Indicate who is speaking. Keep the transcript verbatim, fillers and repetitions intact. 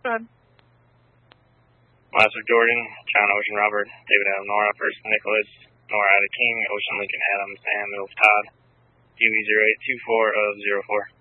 Speaker 1: ahead.
Speaker 2: Master Jordan, John Ocean Robert, David Adam Nora, First Nicholas, Nora Ada King, Ocean Lincoln Adams, and Mills Todd. U E zero eight two four of zero four.